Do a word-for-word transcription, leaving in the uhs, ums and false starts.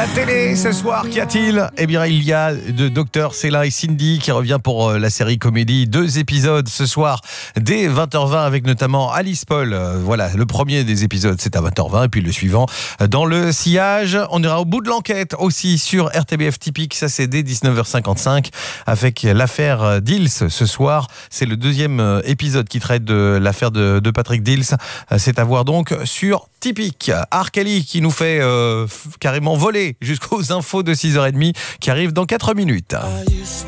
la télé, ce soir, qu'y a-t-il ? Eh bien, il y a de Docteur Céline et Cindy qui revient pour la série comédie. Deux épisodes ce soir, dès vingt heures vingt, avec notamment Alice Paul. Voilà, le premier des épisodes, c'est à vingt heures vingt, et puis le suivant, dans le sillage. On ira au bout de l'enquête aussi sur R T B F Typique. Ça, c'est dès dix-neuf heures cinquante-cinq, avec l'affaire Dils. Ce soir, c'est le deuxième épisode qui traite de l'affaire de, de Patrick Dils. C'est à voir donc sur Typique. R. Kelly qui nous fait euh, carrément voler jusqu'aux infos de six heures trente, qui arrivent dans quatre minutes.